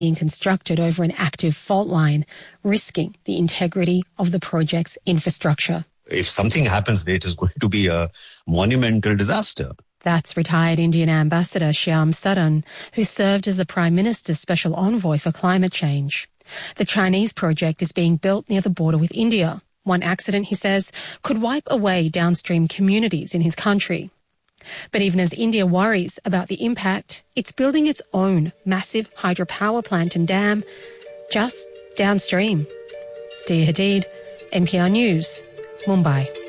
being constructed over an active fault line, risking the integrity of the project's infrastructure. If something happens there, it is going to be a monumental disaster. That's retired Indian Ambassador Shyam Saran, who served as the Prime Minister's special envoy for climate change. The Chinese project is being built near the border with India. One accident, he says, could wipe away downstream communities in his country. But even as India worries about the impact, it's building its own massive hydropower plant and dam just downstream. Dia Hadid, NPR News, Mumbai.